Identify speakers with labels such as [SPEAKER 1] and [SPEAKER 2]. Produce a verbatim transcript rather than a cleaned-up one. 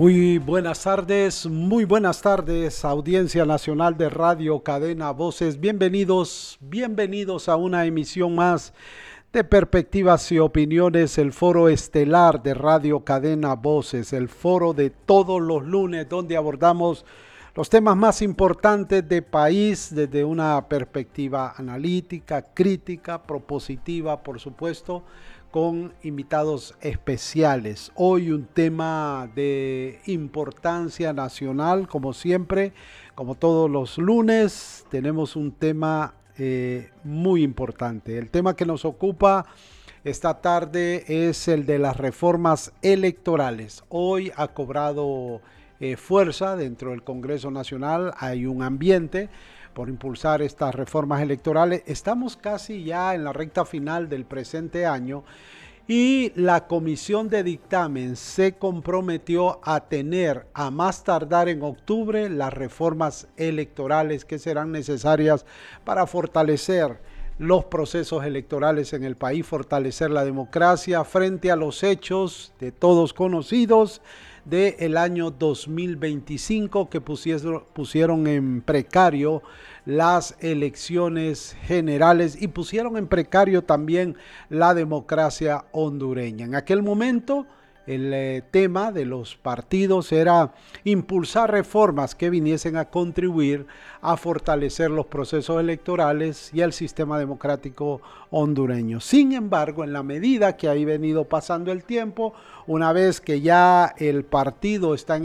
[SPEAKER 1] Muy buenas tardes, muy buenas tardes, audiencia nacional de Radio Cadena Voces. Bienvenidos, bienvenidos a una emisión más de Perspectivas y Opiniones, el foro estelar de Radio Cadena Voces, el foro de todos los lunes donde abordamos los temas más importantes del país desde una perspectiva analítica, crítica, propositiva, por supuesto, con invitados especiales. Hoy un tema de importancia nacional, como siempre, como todos los lunes, tenemos un tema eh, muy importante. El tema que nos ocupa esta tarde es el de las reformas electorales. Hoy ha cobrado eh, fuerza dentro del Congreso Nacional, hay un ambiente por impulsar estas reformas electorales. Estamos casi ya en la recta final del presente año y la comisión de dictamen se comprometió a tener a más tardar en octubre las reformas electorales que serán necesarias para fortalecer los procesos electorales en el país, fortalecer la democracia frente a los hechos de todos conocidos del año dos mil veinticinco que pusieron, pusieron en precario las elecciones generales y pusieron en precario también la democracia hondureña. En aquel momento el eh, tema de los partidos era impulsar reformas que viniesen a contribuir a fortalecer los procesos electorales y el sistema democrático hondureño. Sin embargo, en la medida que ha venido pasando el tiempo, una vez que ya el partido está en